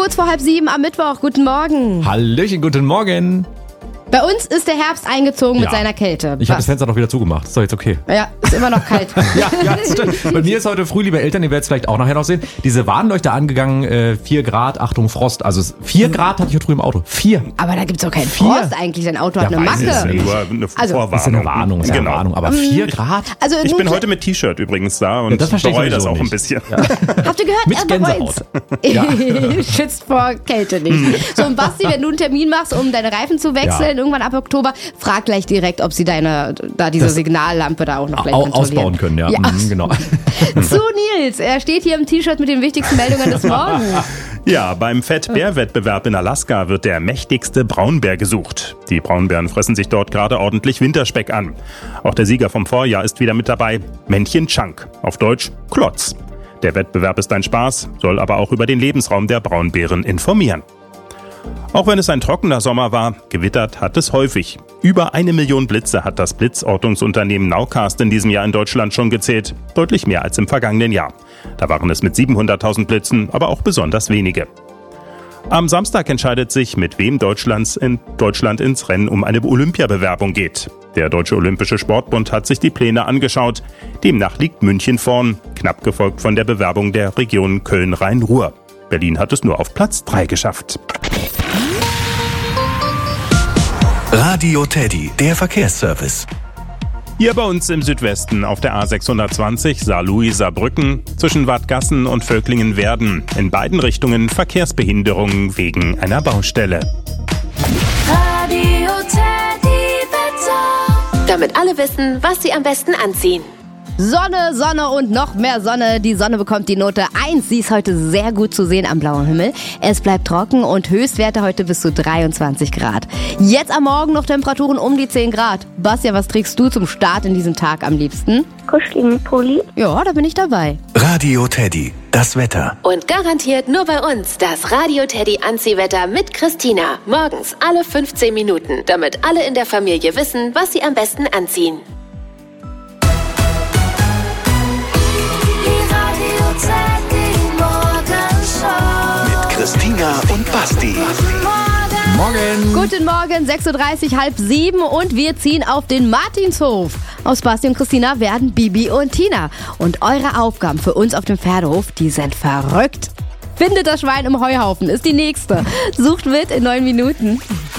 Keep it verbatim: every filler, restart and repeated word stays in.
Kurz vor halb sieben am Mittwoch. Guten Morgen. Hallöchen, guten Morgen. Bei uns ist der Herbst eingezogen mit Ja. seiner Kälte. Ich habe das Fenster doch wieder zugemacht. Ist doch jetzt okay. Ja, ist immer noch kalt. Ja, ja, das stimmt. Bei mir ist heute früh, liebe Eltern, ihr werdet es vielleicht auch nachher noch sehen, diese Warnleuchte angegangen, äh, vier Grad, Achtung, Frost. Also vier Grad hatte ich heute früh im Auto. vier. Aber da gibt's auch keinen Vier? Frost eigentlich. Dein Auto hat Ja, eine weiß ich Macke. nicht. Nur eine Also- Vorwarnung. Ist ja eine Warnung, ist ja eine Genau. Warnung. Aber vier Grad? Also Ich nun, bin heute mit T-Shirt übrigens da und Ja, das verstehe ich bereue das sowieso auch ein nicht. bisschen. habt ihr gehört? Mit Er Gänsehaut. bereut's. Schützt vor Kälte nicht. So, und Basti, wenn du einen Termin machst, um deine Reifen zu wechseln, Ja. irgendwann ab Oktober, frag gleich direkt, ob sie deine, da diese Das- Signallampe da auch noch gleich Au- kontrollieren. ausbauen können, ja. Ja. Mhm, genau. Zu Nils, er steht hier im T-Shirt mit den wichtigsten Meldungen des Morgens. Ja, beim Fettbär-Wettbewerb in Alaska wird der mächtigste Braunbär gesucht. Die Braunbären fressen sich dort gerade ordentlich Winterspeck an. Auch der Sieger vom Vorjahr ist wieder mit dabei, Männchen Chunk, auf Deutsch Klotz. Der Wettbewerb ist ein Spaß, soll aber auch über den Lebensraum der Braunbären informieren. Auch wenn es ein trockener Sommer war, gewittert hat es häufig. Über eine Million Blitze hat das Blitzortungsunternehmen Nowcast in diesem Jahr in Deutschland schon gezählt. Deutlich mehr als im vergangenen Jahr. Da waren es mit siebenhunderttausend Blitzen, aber auch besonders wenige. Am Samstag entscheidet sich, mit wem Deutschlands in Deutschland ins Rennen um eine Olympiabewerbung geht. Der Deutsche Olympische Sportbund hat sich die Pläne angeschaut. Demnach liegt München vorn, knapp gefolgt von der Bewerbung der Region Köln-Rhein-Ruhr. Berlin hat es nur auf Platz drei geschafft. Radio Teddy, der Verkehrsservice. Hier bei uns im Südwesten auf der A sechshundertzwanzig Saarlouis-Saarbrücken zwischen Wadgassen und Völklingen-Werden. In beiden Richtungen Verkehrsbehinderungen wegen einer Baustelle. Radio Teddy Wetter. Damit alle wissen, was sie am besten anziehen. Sonne, Sonne und noch mehr Sonne. Die Sonne bekommt die Note eins. Sie ist heute sehr gut zu sehen am blauen Himmel. Es bleibt trocken und Höchstwerte heute bis zu dreiundzwanzig Grad. Jetzt am Morgen noch Temperaturen um die zehn Grad. Bastian, was trägst du zum Start in diesem Tag am liebsten? kuscheligen Pulli. Ja, da bin ich dabei. Radio Teddy, das Wetter. Und garantiert nur bei uns das Radio Teddy Anziehwetter mit Christina. Morgens alle fünfzehn Minuten, damit alle in der Familie wissen, was sie am besten anziehen. Mit Christina und Basti. Morgen. Guten Morgen, sechs Uhr dreißig, halb sieben und wir ziehen auf den Martinshof. Aus Basti und Christina werden Bibi und Tina. Und eure Aufgaben für uns auf dem Pferdehof, die sind verrückt. Findet das Schwein im Heuhaufen ist die nächste. Sucht mit in neun Minuten.